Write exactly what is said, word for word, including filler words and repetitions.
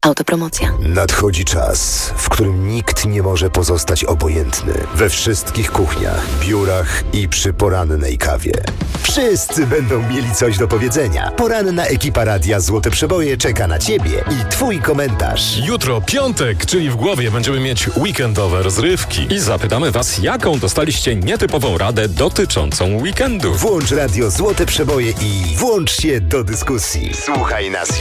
Autopromocja. Nadchodzi czas, w którym nikt nie może pozostać obojętny. We wszystkich kuchniach, biurach i przy porannej kawie. Wszyscy będą mieli coś do powiedzenia. Poranna ekipa Radia Złote Przeboje czeka na Ciebie i Twój komentarz. Jutro piątek, czyli w głowie będziemy mieć weekendowe rozrywki. I zapytamy Was, jaką dostaliście nietypową radę dotyczącą weekendu. Włącz Radio Złote Przeboje i włącz się do dyskusji. Słuchaj nas